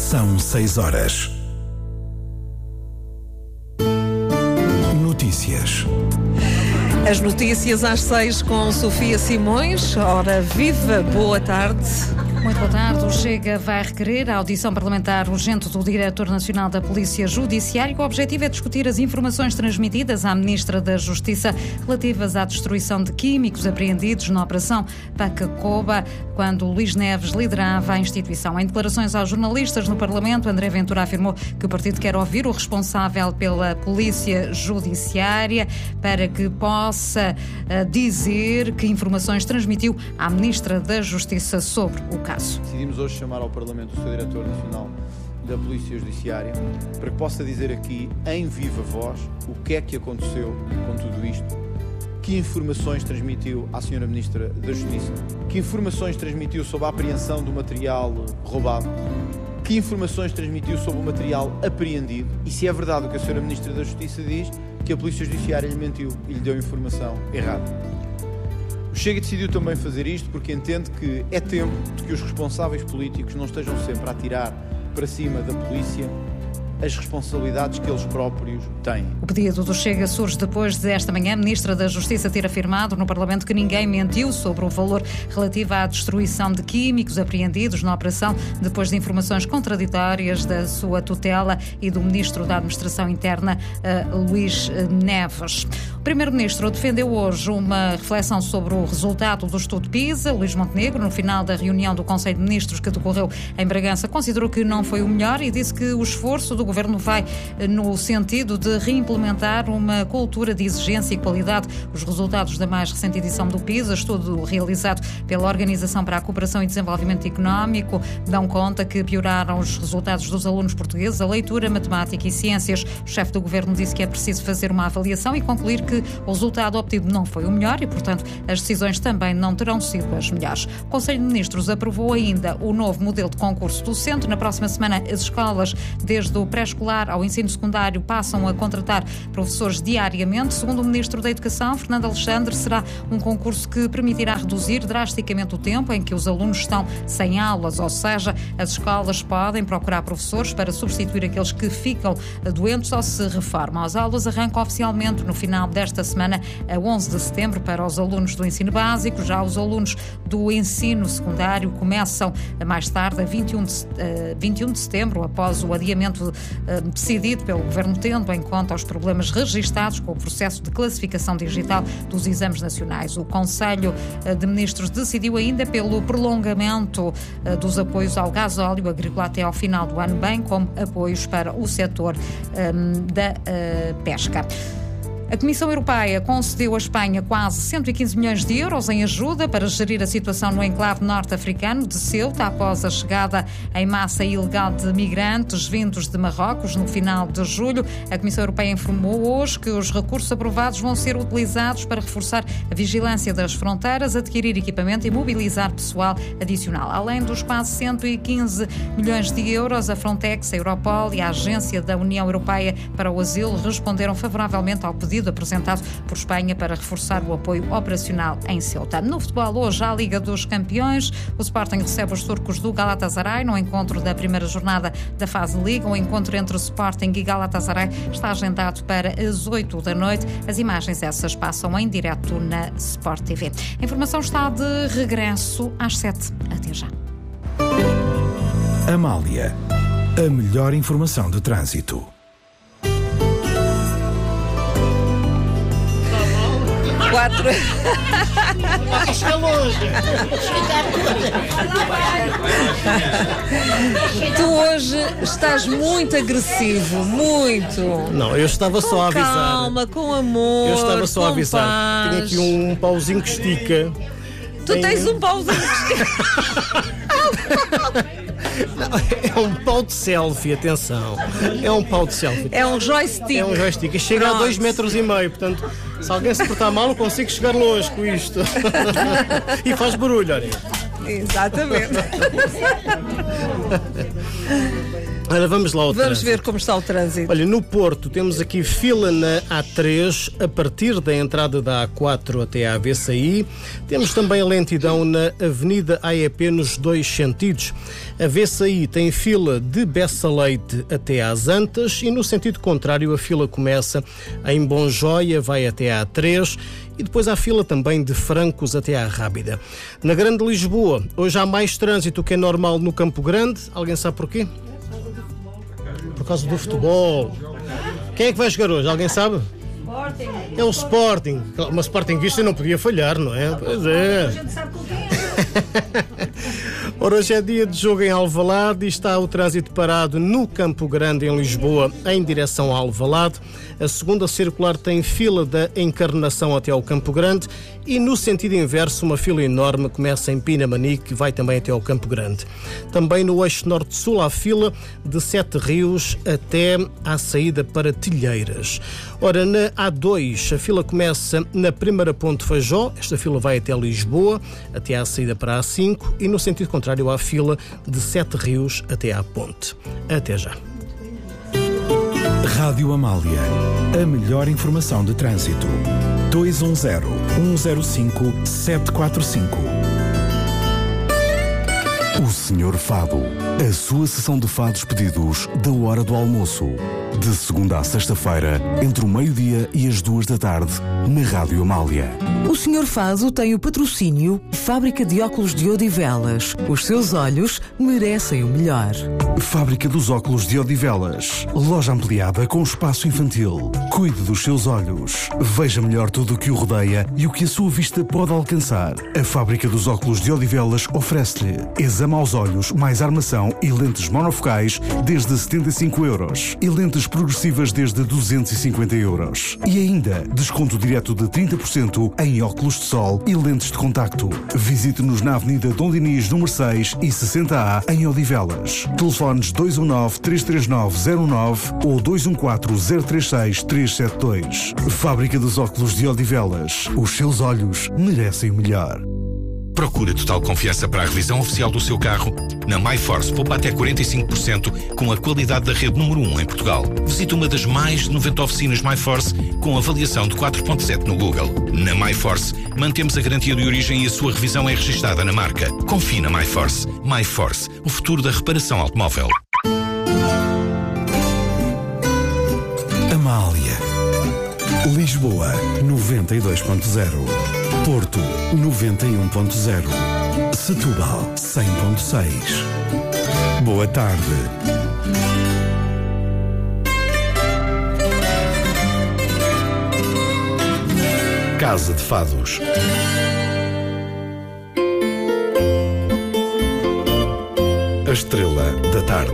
São 6 horas. Notícias. As notícias às 6 com Sofia Simões. Ora, viva, boa tarde. Muito boa tarde. O Chega vai requerer a audição parlamentar urgente do Diretor Nacional da Polícia Judiciária. O objetivo é discutir as informações transmitidas à Ministra da Justiça relativas à destruição de químicos apreendidos na Operação Paca-Coba, quando Luís Neves liderava a instituição. Em declarações aos jornalistas no Parlamento, André Ventura afirmou que o partido quer ouvir o responsável pela Polícia Judiciária para que possa dizer que informações transmitiu à Ministra da Justiça sobre o caso. Decidimos hoje chamar ao Parlamento o Sr. Diretor Nacional da Polícia Judiciária para que possa dizer aqui, em viva voz, o que é que aconteceu com tudo isto, que informações transmitiu à Sra. Ministra da Justiça, que informações transmitiu sobre a apreensão do material roubado, que informações transmitiu sobre o material apreendido e se é verdade o que a Sra. Ministra da Justiça diz, que a Polícia Judiciária lhe mentiu e lhe deu informação errada. O Chega decidiu também fazer isto porque entende que é tempo de que os responsáveis políticos não estejam sempre a tirar para cima da polícia as responsabilidades que eles próprios têm. O pedido do Chega surge depois de esta manhã a Ministra da Justiça ter afirmado no Parlamento que ninguém mentiu sobre o valor relativo à destruição de químicos apreendidos na operação, depois de informações contraditórias da sua tutela e do Ministro da Administração Interna, Luís Neves. O Primeiro-Ministro defendeu hoje uma reflexão sobre o resultado do estudo PISA. Luís Montenegro, no final da reunião do Conselho de Ministros que decorreu em Bragança, considerou que não foi o melhor e disse que o esforço do Governo vai no sentido de reimplementar uma cultura de exigência e qualidade. Os resultados da mais recente edição do PISA, estudo realizado pela Organização para a Cooperação e Desenvolvimento Económico, dão conta que pioraram os resultados dos alunos portugueses, a leitura, matemática e ciências. O chefe do Governo disse que é preciso fazer uma avaliação e concluir que o resultado obtido não foi o melhor e, portanto, as decisões também não terão sido as melhores. O Conselho de Ministros aprovou ainda o novo modelo de concurso docente. Na próxima semana, as escolas, desde o pré-escolar ao ensino secundário, passam a contratar professores diariamente. Segundo o Ministro da Educação, Fernando Alexandre, será um concurso que permitirá reduzir drasticamente o tempo em que os alunos estão sem aulas, ou seja, as escolas podem procurar professores para substituir aqueles que ficam doentes ou se reformam. As aulas arrancam oficialmente no final desta semana, a 11 de setembro, para os alunos do ensino básico. Já os alunos do ensino secundário começam mais tarde, a 21 de setembro, após o adiamento decidido pelo Governo, tendo em conta os problemas registados com o processo de classificação digital dos exames nacionais. O Conselho de Ministros decidiu ainda pelo prolongamento dos apoios ao gasóleo agrícola até ao final do ano, bem como apoios para o setor da pesca. A Comissão Europeia concedeu à Espanha quase 115 milhões de euros em ajuda para gerir a situação no enclave norte-africano de Ceuta, após a chegada em massa ilegal de migrantes vindos de Marrocos no final de julho. A Comissão Europeia informou hoje que os recursos aprovados vão ser utilizados para reforçar a vigilância das fronteiras, adquirir equipamento e mobilizar pessoal adicional. Além dos quase 115 milhões de euros, a Frontex, a Europol e a Agência da União Europeia para o Asilo responderam favoravelmente ao pedido apresentado por Espanha para reforçar o apoio operacional em Ceuta. No futebol, hoje, à Liga dos Campeões, o Sporting recebe os turcos do Galatasaray no encontro da primeira jornada da fase Liga. O encontro entre o Sporting e Galatasaray está agendado para as 8 da noite. As imagens essas passam em direto na Sport TV. A informação está de regresso às 7. Até já. Amália, a melhor informação de trânsito. Tu hoje estás muito agressivo, muito. Não, eu estava só a avisar. Calma, com amor. Eu estava só a com avisar. paz. Tenho aqui um pauzinho que estica. Tu tens um pauzinho que estica. Não, é um pau de selfie, atenção. É um pau de selfie. É um joystick. É um joystick. Chega a 2,5 metros, portanto, se alguém se portar mal, não consigo chegar longe com isto. E faz barulho, olha. Exatamente. Ora, vamos lá ao Vamos trânsito. ver como está o trânsito. Olha, no Porto temos aqui fila na A3 a partir da entrada da A4 até à VCI. Temos também lentidão na Avenida AEP nos dois sentidos. A VCI tem fila de Bessa Leite até às Antas e no sentido contrário a fila começa em Bonjoia, vai até à A3 e depois há fila também de Francos até à Rábida. Na Grande Lisboa, hoje há mais trânsito que é normal no Campo Grande. Alguém sabe porquê? Por causa do futebol. Quem é que vai jogar hoje? Alguém sabe? Sporting. É o Sporting. Uma Sportingista não podia falhar, não é? Pois é. A gente sabe com quem é. Ora, hoje é dia de jogo em Alvalade e está o trânsito parado no Campo Grande, em Lisboa, em direção a Alvalade. A segunda circular tem fila da Encarnação até ao Campo Grande e no sentido inverso uma fila enorme começa em Pinamanique e vai também até ao Campo Grande. Também no eixo norte-sul há fila de Sete Rios até à saída para Telheiras. Ora, na A2 a fila começa na primeira Ponte Feijó, esta fila vai até Lisboa, até à saída para a A5 e no sentido contrário há fila de Sete Rios até à Ponte. Até já. Rádio Amália. A melhor informação de trânsito. 210-105-745. O Senhor Fado. A sua sessão de fados pedidos da hora do almoço. De segunda a sexta-feira, entre o meio-dia e as 2 da tarde, na Rádio Amália. O Senhor Fado tem o patrocínio Fábrica de Óculos de Odivelas. Os seus olhos merecem o melhor. Fábrica dos Óculos de Odivelas. Loja ampliada com espaço infantil. Cuide dos seus olhos. Veja melhor tudo o que o rodeia e o que a sua vista pode alcançar. A Fábrica dos Óculos de Odivelas oferece-lhe exame aos olhos, mais armação e lentes monofocais desde 75 euros e lentes progressivas desde 250 euros. E ainda desconto direto de 30% em óculos de sol e lentes de contacto. Visite-nos na Avenida Dom Dinis, número 6 e 60A, em Odivelas. Telefones 219-339-09 ou 214-036-372. Fábrica dos Óculos de Odivelas. Os seus olhos merecem o melhor. Procura total confiança para a revisão oficial do seu carro? Na MyForce, poupa até 45% com a qualidade da rede número 1 em Portugal. Visite uma das mais de 90 oficinas MyForce com avaliação de 4.7 no Google. Na MyForce, mantemos a garantia de origem e a sua revisão é registada na marca. Confie na MyForce. MyForce, o futuro da reparação automóvel. Amália. Lisboa 92.0. Porto 91.0. Setúbal 100.6. Boa tarde. Casa de Fados. A estrela da tarde.